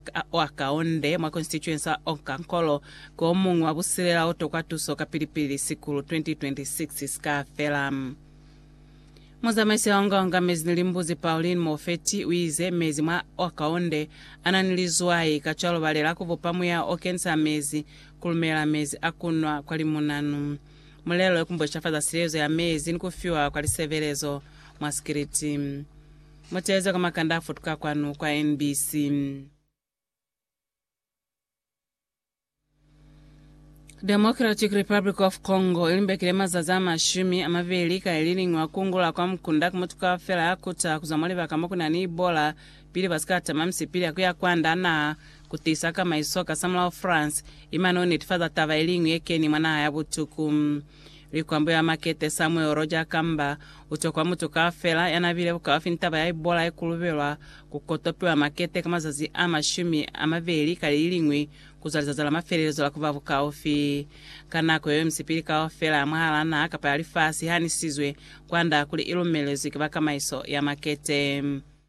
wakaonde mwa constituency Onkankolo ko mungu wabusilela otokwatuso kapilipili sikulu 2026 skafela. Mozamaisi onga mezi nilimbuzi Pauline Mofeti wize mezi mwa wakaonde ananilizwai kachalo balela kuvopamu ya okensa mezi kulumela mezi akunwa kwa limunanu. Mulelo ekumbosha faza sirezo ya mezi nikufiwa kwa lisevelezo mwa skiriti. Moteza kama kandafu tuka kwanu kwa NBC. Democratic Republic of Congo ilimbekile mazazama shumi amavelika ililingwa kungula kwa mkunda kumutuka fela yakuta kuzamoliva kama kuna ni Ebola pili basikata mamsipili ya kuya kwanda na kutisa kama isoka samla France imanoni tifaza tava ilingwi ekeni mwana ya butuku. Likwambo ya makete Samuel Roja Kamba utokwa mutuka fela yanavile ukawafintaba ya Ebola ekulubelwa kukotopewa makete kama zazi ama shumi amavelika ilingwi kuzalizazala maferelezo la kuvavuka ofi. Kanako yoyo msipili ka ofela mahala na kapa alifasi hani sizwe kwanda kuli ilumelezo ikivaka maiso ya makete.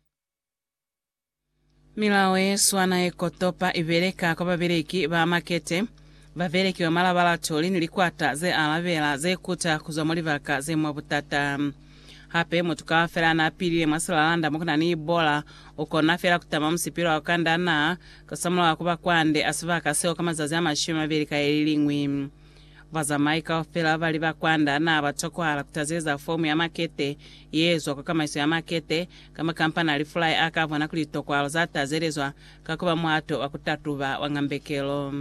Milawe swana ekotopa iveleka kwa babereki ba makete. Baveleki wa malabala toli nilikwata ze alavela ze kuta kuzamolivaka ze mwabutata. Hape mutuka fela na pili masalalanda mukuna ni Ebola ukona fela kutama msipira wakanda na kasamula wakuba kwande asivaka seo kama zazi ama shima velika elilingwi. Vazamaika fela vali vakwanda na batoko hala kutazeza fomu ya makete yezo kwa kama iso ya makete kama kampana alifulai akavona kulitoko alo zatazerezwa kakuba muato wakutatuva wangambekelo.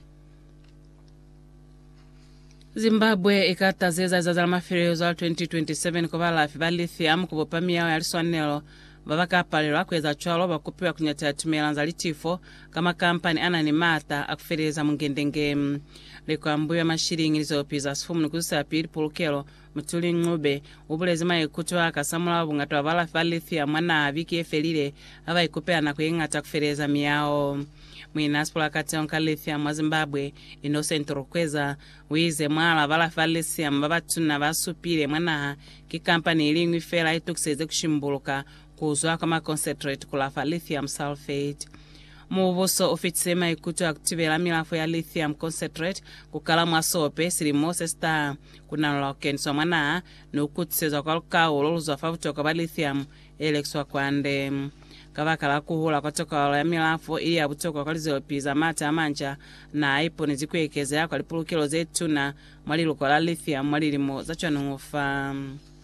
Zimbabwe ikatazeza zazala maferezo 2027 kwa balafi ba lithium kubopami yao yaliswanelo babakapalelwa akweza chwalo bakupiwa kunyatira tumelanza litifo kama kampani ananimata akufereza mungendenge. Likwambuya mashiringi lizopiza sifumu nukusapiri pulukelo mutuli ngube ubulezi maikutu akasamula wabungatu wa balafi ba lithium mwana aviki efelile ava ikupea na kuingata kufereza miyao. Mwinaspola kati onka lithium wa Zimbabwe Innocent Rukweza wize mwala balafi ba lithium babatuna basupile mwana kikampani ilingwi fela itukiseze kushimbuluka kuzwa kama concentrate kulafa lithium sulfate. Mubuso ofitsema ikutu akutibela milafu ya lithium concentrate kukala mwasope sili mose star kuna lokenso mwana nukutiseza kwa lukawo luluzwa favutoka ba lithium elekiswa kwande. Kavakala kuhula kwa toka wala ya milafu ili ya butoka kwa lizopiza mata amancha na ipo nizikuekeze ya kwa lipulukilo zetu na mwalilu kwa la lithium mwalilimo za chanungufa.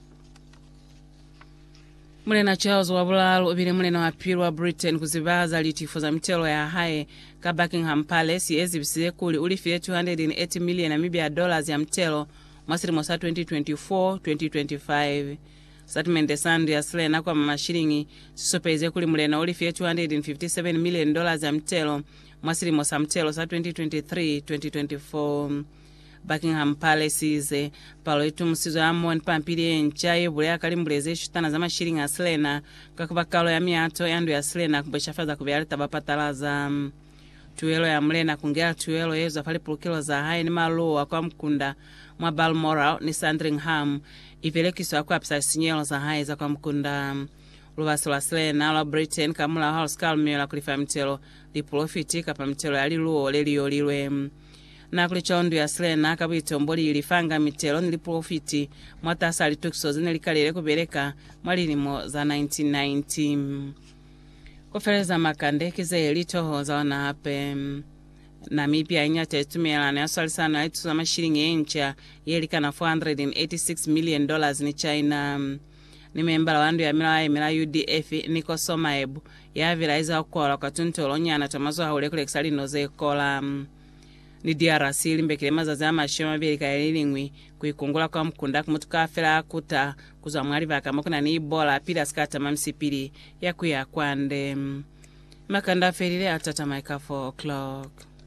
Mulena Charles wabulalu ubile mulena wapiru wa Britain kuzibaza litifo za mitelo ya hae ka Buckingham Palace yezi bisile kuli ulifile $280 million ya mtelo mwasiri mosa 2024-2025. Statement sandu ya Slena kwa mamashiringi sisopeze kuli mulena ulifile $257 million ya mtelo mwasiri mosa mtelo sa 2023-2024. Buckingham Palace ize palo itu musizo ya mwani pampili enchaye bule ya kalimbuleze shutana za mashiringi ya Slena kakubakalo ya miato yandu ya Slena kubesha faza kubialita bapatalaza. Tuwelo ya mlena kungea tuwelo yezo afali pulukilo za hai ni maluwa kwa mkunda mwa Balmoral ni Sandringham ivelekiso ya kwa pisa sinyelo za hai za kwa mkunda. Luvaso la Slena la Britain kamula house kalmio la kulifa mtelo li profiti kapa mtelo ya liluo lelio liwe. Na kulichondu ya Slena kabito mboli ilifanga mitelo nili profiti mwatasa alitukso zinelikalele kubeleka mwalinimo za 1990. Kufereza makande kize elitoho za wana hape. Namibia inyate tumielana ya swali sana itu za mashiringi encha yelika na $486 million ni China. Ni membala wandu ya mila UDF niko Somaebu ya vilaiza ukola kwa tuntolo nyana tomazo haule kule kisali noze kola. Ni DRC limbekile mazazi ya mashema vilika ya lilingwi kuikungula kwa mkunda kumutuka fela kuta kuzwa mwariva kama kuna ni Ebola pila skata mamsipili ya kuya kwande. Makanda felile atata maika 4 o'clock.